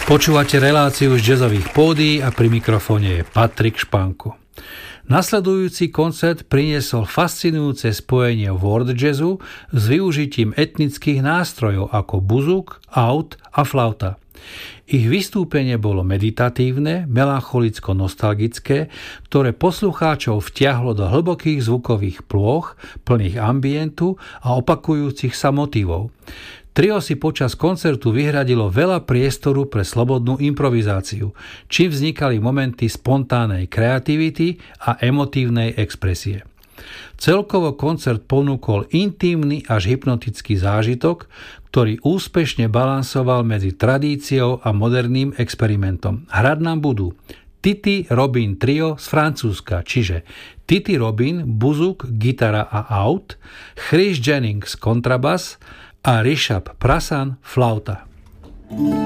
Počúvate reláciu z jazzových pódií a pri mikrofóne je Patrik Španko. Nasledujúci koncert priniesol fascinujúce spojenie world jazzu s využitím etnických nástrojov ako buzuk, aut a flauta. Ich vystúpenie bolo meditatívne, melancholicko-nostalgické, ktoré poslucháčov vtiahlo do hlbokých zvukových plôch, plných ambientu a opakujúcich sa motívov. Trio si počas koncertu vyhradilo veľa priestoru pre slobodnú improvizáciu, čím vznikali momenty spontánnej kreativity a emotívnej expresie. Celkovo koncert ponúkol intímny až hypnotický zážitok, ktorý úspešne balansoval medzi tradíciou a moderným experimentom. Hrať nám budú Titi Robin Trio z Francúzska, čiže Titi Robin, buzuk, gitara a aut, Chris Jennings kontrabas a Rishabh Prasan flauta.